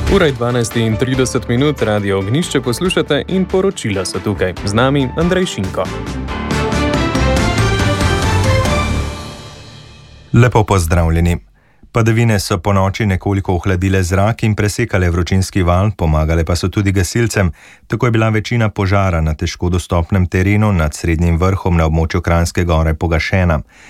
Ura je 12:30, Radio Ognišče poslušate in poročila so tukaj. Z nami Andrej Šinko. Lepo pozdravljeni. Padavine so po noči nekoliko ohladile zrak in presekale vročinski val, pomagale pa so tudi gasilcem. Tako je bila večina požara na težko dostopnem terenu nad Srednjim vrhom na območju Kranjske Gore pogašena.